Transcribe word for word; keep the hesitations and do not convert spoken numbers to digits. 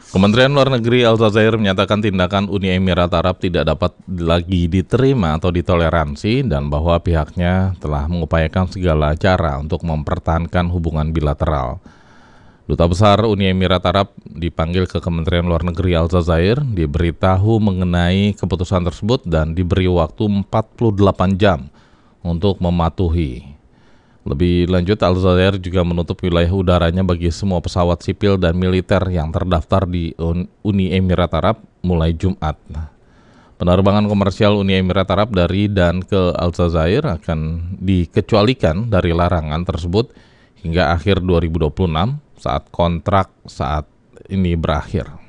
Kementerian Luar Negeri Aljazair menyatakan tindakan Uni Emirat Arab tidak dapat lagi diterima atau ditoleransi dan bahwa pihaknya telah mengupayakan segala cara untuk mempertahankan hubungan bilateral. Duta Besar Uni Emirat Arab dipanggil ke Kementerian Luar Negeri Aljazair, diberitahu mengenai keputusan tersebut dan diberi waktu empat puluh delapan jam untuk mematuhi. Lebih lanjut, Aljazair juga menutup wilayah udaranya bagi semua pesawat sipil dan militer yang terdaftar di Uni Emirat Arab mulai Jumat. Penerbangan komersial Uni Emirat Arab dari dan ke Aljazair akan dikecualikan dari larangan tersebut hingga akhir dua ribu dua puluh enam saat kontrak saat ini berakhir.